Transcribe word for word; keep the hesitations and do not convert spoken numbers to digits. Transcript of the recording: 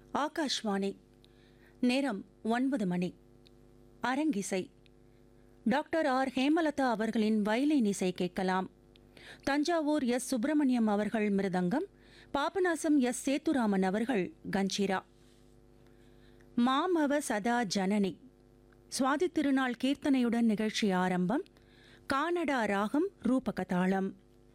ஆகாஷ்வாணி. நேரம் ஒன்பது மணி. அரங்கிசை. டாக்டர் ஆர் ஹேமலதா அவர்களின் வயலின் இசை கேட்கலாம். தஞ்சாவூர் எஸ் சுப்பிரமணியம் அவர்கள் மிருதங்கம், பாபநாசம் எஸ் சேத்துராமன் அவர்கள் கஞ்சிரா. மாமவ சதா ஜனனி சுவாதி திருநாள் கீர்த்தனையுடன் நிகழ்ச்சி ஆரம்பம். கானடா ராகம் ரூபகதாளம்.